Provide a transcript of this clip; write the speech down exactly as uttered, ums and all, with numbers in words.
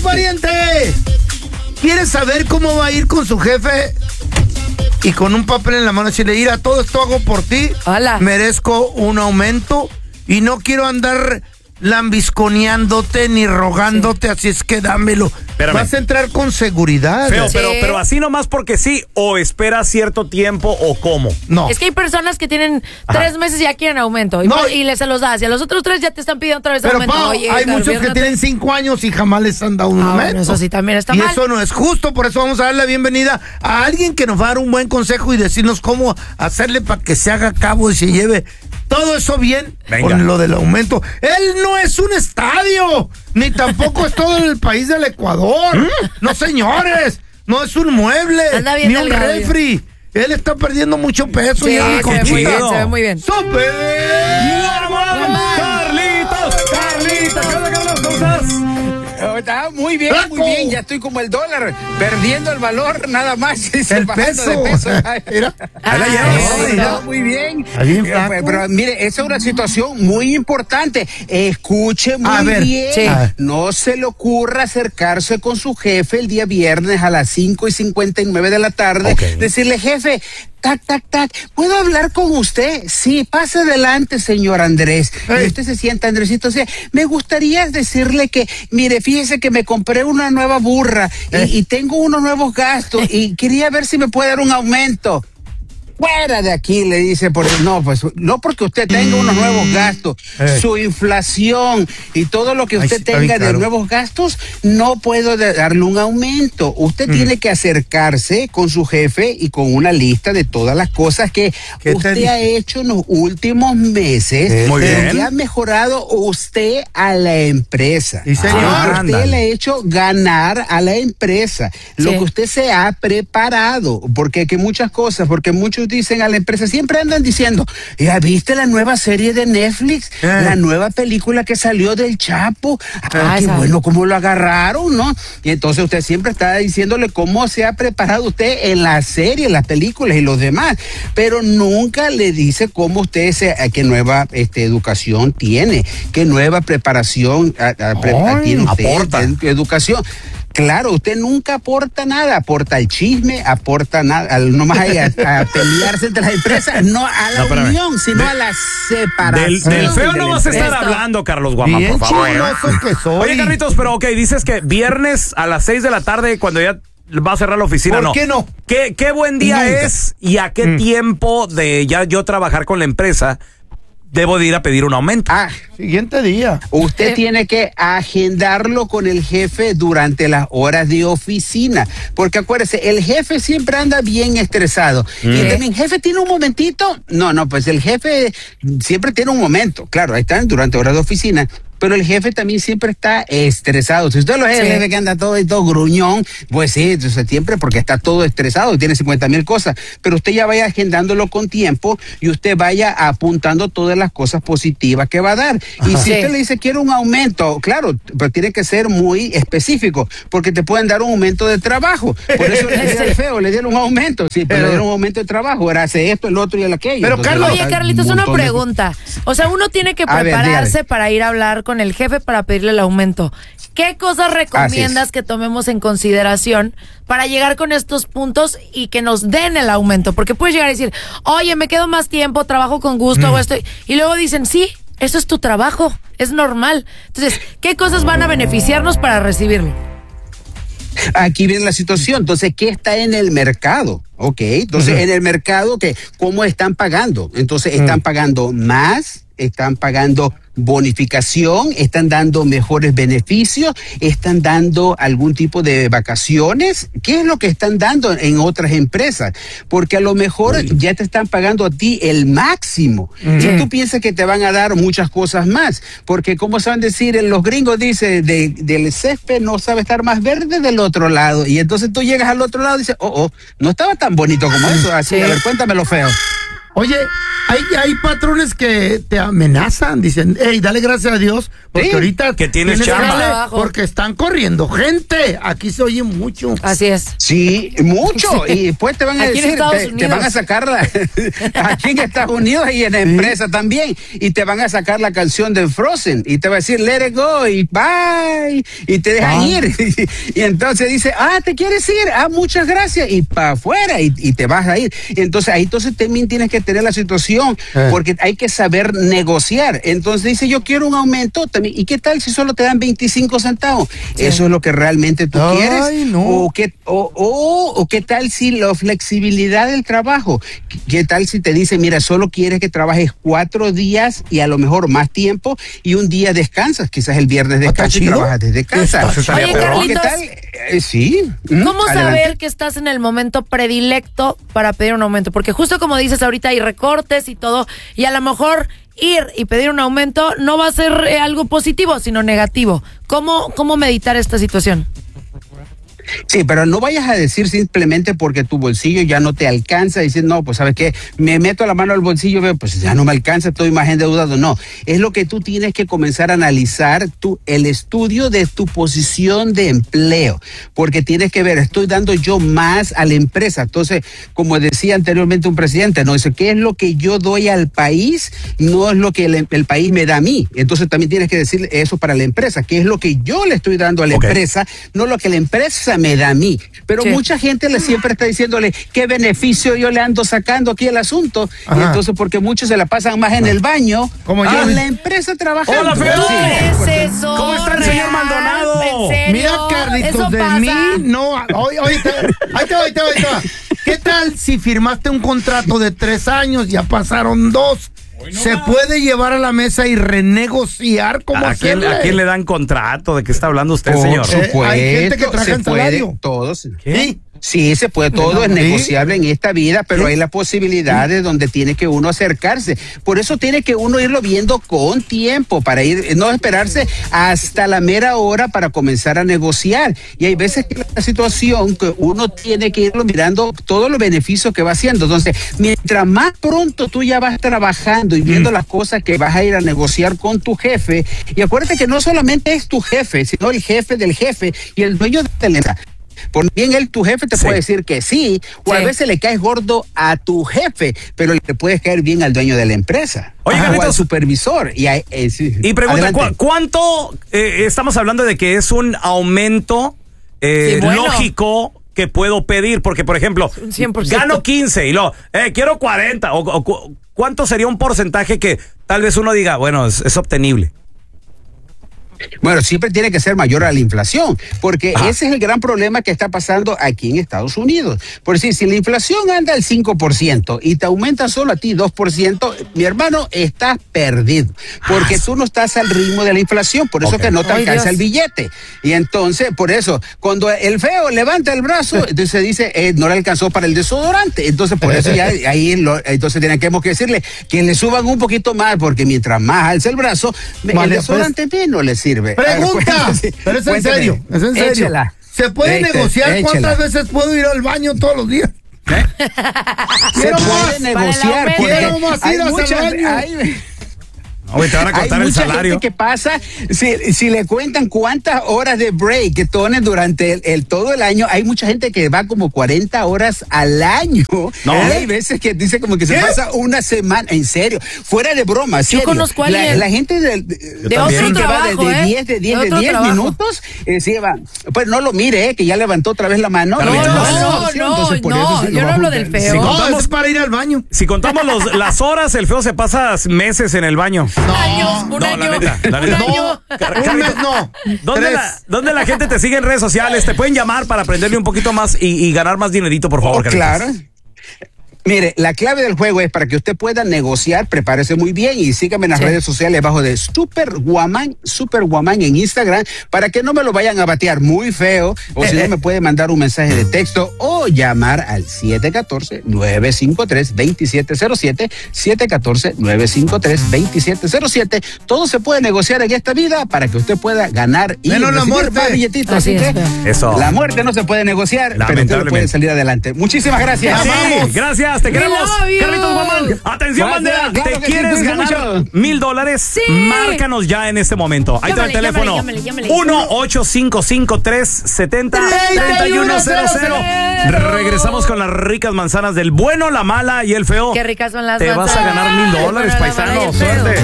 pariente! ¿Quieres saber cómo va a ir con su jefe? Y con un papel en la mano decirle, mira, todo esto hago por ti. Hola. Merezco un aumento y no quiero andar lambisconeándote ni rogándote, sí. Así es que dámelo. Espérame. Vas a entrar con seguridad. Feo, sí. pero, pero así nomás porque sí, o espera cierto tiempo o cómo. No. Es que hay personas que tienen Ajá. tres meses y ya quieren aumento y, no. y les se los das. Y a los otros tres ya te están pidiendo otra vez pero, aumento. Pa, Oye, hay muchos que tienen cinco años y jamás les han dado un ah, aumento. Bueno, eso sí también está y mal. Y eso no es justo, por eso vamos a dar la bienvenida a alguien que nos va a dar un buen consejo y decirnos cómo hacerle para que se haga cabo y se lleve todo eso bien. Venga. Con lo del aumento. Él no es un estadio, ni tampoco es todo el país del Ecuador. ¿Mm? No, señores, no es un mueble, ni un refri. Él está perdiendo mucho peso. Sí, y se, ve muy bien, se ve muy bien. ¡Súper! ¡Carlitos! ¡Carlitos! ¿Qué onda, Carlos? ¿Cómo estás? Está muy bien, ¡Blanco! muy bien. Ya estoy como el dólar, perdiendo el valor nada más. El peso. De peso. Mira, ahí la llevas. No, muy bien. bien pero, pero mire, esa es una situación muy importante. Escuche muy a ver, bien. Sí. No se le ocurra acercarse con su jefe el día viernes a las cinco y cincuenta y nueve de la tarde. Okay. Decirle, jefe, tac, tac, tac, ¿puedo hablar con usted? Sí, pase adelante, señor Andrés. Hey. Y usted se sienta, Andresito, o sea, me gustaría decirle que, mire, fíjese que me compré una nueva burra y, y tengo unos nuevos gastos y quería ver si me puede dar un aumento. Fuera de aquí, le dice, por no, pues no porque usted tenga unos nuevos gastos, eh. su inflación y todo lo que usted Ay, tenga de nuevos gastos, no puedo darle un aumento. Usted mm. tiene que acercarse con su jefe y con una lista de todas las cosas que usted ha hecho en los últimos meses, eh, Muy bien. que ha mejorado usted a la empresa. Sí, señor. Ah, usted le ha hecho ganar a la empresa, sí. lo que usted se ha preparado, porque que muchas cosas, porque muchos dicen a la empresa, siempre andan diciendo, ¿ya viste la nueva serie de Netflix? Eh. La nueva película que salió del Chapo. Ah, qué bueno, cómo lo agarraron, ¿no? Y entonces usted siempre está diciéndole cómo se ha preparado usted en la serie, en las películas y los demás, pero nunca le dice cómo usted se, qué nueva este, educación tiene, qué nueva preparación a, a, pre, Ay, tiene usted, aporta. educación. Claro, usted nunca aporta nada, aporta el chisme, aporta nada, nomás a, a pelearse entre las empresas, no a la no, unión, sino de, a la separación. Del, del feo de no vas a estar hablando, Carlos Guamán, Bien por favor. que soy. Oye, Carlitos, pero ok, dices que viernes a las seis de la tarde, cuando ya va a cerrar la oficina, ¿por no. qué no? ¿Qué, qué buen día Nunca. es y a qué mm. tiempo de ya yo trabajar con la empresa debo de ir a pedir un aumento? Ah, siguiente día. Usted eh. tiene que agendarlo con el jefe durante las horas de oficina, porque acuérdese, el jefe siempre anda bien estresado. Mm. Y también, jefe, ¿tiene un momentito? No, no, pues el jefe siempre tiene un momento. Claro, ahí están durante horas de oficina. Pero el jefe también siempre está estresado. Si usted lo es el sí. jefe que anda todo y todo gruñón, pues sí, entonces siempre porque está todo estresado, tiene cincuenta mil cosas. Pero usted ya vaya agendándolo con tiempo y usted vaya apuntando todas las cosas positivas que va a dar. Y Ajá. si sí. usted le dice quiero un aumento, claro, pero tiene que ser muy específico, porque te pueden dar un aumento de trabajo. Por eso le dieron el feo, le dieron un aumento. Sí, pero, pero le dieron un aumento de trabajo. Ahora hace esto, el otro y el aquello. Pero entonces, Carlos, oye, Carlitos, una pregunta. De... O sea, uno tiene que prepararse ver, para ir a hablar con el jefe para pedirle el aumento. ¿Qué cosas recomiendas que tomemos en consideración para llegar con estos puntos y que nos den el aumento? Porque puedes llegar a decir, oye, me quedo más tiempo, trabajo con gusto, mm. hago esto. Y luego dicen, sí, eso es tu trabajo, es normal. Entonces, ¿qué cosas van a beneficiarnos para recibirlo? Aquí viene la situación. Entonces, ¿qué está en el mercado? Ok, entonces, uh-huh. en el mercado, ¿qué? ¿Cómo están pagando? Entonces, ¿están uh-huh. pagando más? ¿Están pagando bonificación? ¿Están dando mejores beneficios? ¿Están dando algún tipo de vacaciones? ¿Qué es lo que están dando en otras empresas? Porque a lo mejor sí. ya te están pagando a ti el máximo. Uh-huh. Y tú piensas que te van a dar muchas cosas más. Porque como saben decir, en los gringos dice, de, del césped no sabe estar más verde del otro lado. Y entonces tú llegas al otro lado y dices, oh, oh, no estaba tan bonito como eso. Así, sí. a ver, cuéntamelo feo. Oye, hay, hay patrones que te amenazan, dicen, hey, dale gracias a Dios, porque ¿sí? ahorita que tienes chamba. Porque están corriendo gente. Aquí se oye mucho. Así es. Sí, mucho. Y después te van a aquí decir, te, te van a sacar la, aquí en Estados Unidos y en la empresa ¿sí? también. Y te van a sacar la canción de Frozen. Y te va a decir, let it go, y bye. Y te dejan ah. ir. Y, y entonces dice, ah, ¿te quieres ir? Ah, muchas gracias. Y para afuera, y, y te vas a ir. Y entonces ahí entonces también tienes que tener la situación, eh. porque hay que saber negociar. Entonces dice, yo quiero un aumento también. ¿Y qué tal si solo te dan veinticinco centavos? Sí. ¿Eso es lo que realmente tú Ay, quieres? No. ¿O qué, o, o, o qué tal si la flexibilidad del trabajo? ¿Qué tal si te dice, mira, solo quieres que trabajes cuatro días y a lo mejor más tiempo y un día descansas? Quizás el viernes descansas y trabajas desde casa. Oye, Carlitos, ¿qué tal? Eh, sí. ¿Cómo Adelante. saber que estás en el momento predilecto para pedir un aumento? Porque justo como dices ahorita hay recortes y todo, y a lo mejor ir y pedir un aumento no va a ser eh, algo positivo, sino negativo. ¿Cómo, cómo meditar esta situación? Sí, pero no vayas a decir simplemente porque tu bolsillo ya no te alcanza, decir, no, pues ¿sabes qué? Me meto la mano al bolsillo, veo, pues ya no me alcanza, estoy más endeudado. No, es lo que tú tienes que comenzar a analizar, tu, el estudio de tu posición de empleo, porque tienes que ver, estoy dando yo más a la empresa. Entonces, como decía anteriormente un presidente, no dice, ¿qué es lo que yo doy al país? No es lo que el, el país me da a mí. Entonces también tienes que decir eso para la empresa, ¿qué es lo que yo le estoy dando a la okay. empresa? No lo que la empresa me da a mí, pero sí. mucha gente le siempre está diciéndole qué beneficio yo le ando sacando aquí el asunto. Ajá. Y entonces porque muchos se la pasan más en el baño como yo. En la empresa trabajando. Hola, Feo. Sí. ¿Cómo está el señor Maldonado? Mira, Carlitos, de pasa? mí no. Oye, oye, te, ahí te va, ahí te va, ahí te va. ¿Qué tal si firmaste un contrato de tres años, ya pasaron dos? No se va. Puede llevar a la mesa y renegociar como ¿A quién, ¿A quién le dan contrato? ¿De qué está hablando usted, Por señor? Supuesto, eh, hay gente que trabaja en salario. Todos. ¿Qué? Sí, se puede, todo no, es ¿sí? negociable en esta vida, pero ¿sí? hay la posibilidad de donde tiene que uno acercarse. Por eso tiene que uno irlo viendo con tiempo, para ir, no esperarse hasta la mera hora para comenzar a negociar. Y hay veces que la situación que uno tiene que irlo mirando todos los beneficios que va haciendo. Entonces, mientras más pronto tú ya vas trabajando y viendo mm. las cosas que vas a ir a negociar con tu jefe, y acuérdate que no solamente es tu jefe, sino el jefe del jefe y el dueño de la empresa. Por bien él, tu jefe te sí. puede decir que sí, o sí. a veces le caes gordo a tu jefe, pero le puedes caer bien al dueño de la empresa. Oye, Ajá, Carlitos, o al supervisor. Y, eh, sí. y pregunta, ¿cu ¿cuánto eh, estamos hablando de que es un aumento eh, sí, bueno. lógico que puedo pedir? Porque, por ejemplo, cien por ciento. Gano quince y luego, eh, quiero cuarenta. O, o, ¿Cuánto sería un porcentaje que tal vez uno diga, bueno, es, es obtenible? Bueno, siempre tiene que ser mayor a la inflación, porque Ajá. ese es el gran problema que está pasando aquí en Estados Unidos. Por decir, si la inflación anda al cinco por ciento y te aumenta solo a ti dos por ciento, mi hermano, estás perdido, porque ah, tú no estás al ritmo de la inflación, por eso okay. que no te alcanza Ay, el billete. Y entonces, por eso, cuando el feo levanta el brazo, entonces dice, eh, no le alcanzó para el desodorante. Entonces, por eso ya ahí, lo, entonces tenemos que decirle que le suban un poquito más, porque mientras más alza el brazo, vale, el desodorante pues, no le sirve. Pregunta, ver, pero es en serio, es en serio. Échala. ¿Se puede Échale, negociar échala. cuántas veces puedo ir al baño todos los días? ¿Eh? Se puede más, negociar. Quiero más ir al baño. Hay, Oye, te van a cortar Hay el salario. Mucha gente que pasa, si, si le cuentan cuántas horas de break que tomen durante el, el todo el año, hay mucha gente que va como cuarenta horas al año. No. Y hay veces que dice como que se ¿Qué? pasa una semana, en serio, fuera de broma, serio. Yo conozco a la, la gente de, de, de otro trabajo, de, de diez, de diez, de diez minutos, eh, sí, va. Pues no lo mire, eh, que ya levantó otra vez la mano. No, no, no, no, no yo no hablo del feo. Si contamos, no, para ir al baño. Si contamos los, las horas, el feo se pasa meses en el baño. No. Años, un no, año, la neta, la neta. un año. Un mes no. ¿Dónde la, ¿Dónde la gente te sigue en redes sociales? Te pueden llamar para aprenderle un poquito más y, y ganar más dinerito, por favor. Oh, claro. Mire, la clave del juego es para que usted pueda negociar, prepárese muy bien y sígame en las sí. redes sociales bajo de Superwoman, Superwoman en Instagram, para que no me lo vayan a batear muy feo, o si no me puede mandar un mensaje de texto o llamar al siete uno cuatro, nueve cinco tres, dos siete cero siete, siete uno cuatro, nueve cinco tres, dos siete cero siete. Todo se puede negociar en esta vida para que usted pueda ganar y menos la muerte. Más billetitos. Así, así que eso. La muerte no se puede negociar, pero usted puede salir adelante. Muchísimas gracias. Sí, gracias. gracias, te queremos. Carlitos Guamán, atención, bandera. Claro, ¿Te que quieres sí, ganar mil dólares? Sí. Márcanos ya en este momento. Ahí está el teléfono. Llámale, llámale, llámale. uno ocho cinco cinco tres siete cero tres uno cero cero. Regresamos con las ricas manzanas del bueno, la mala y el feo. Qué ricas son las Te manzanas. vas a ganar mil dólares, Bueno, la mala y paisano. el feo. Suerte.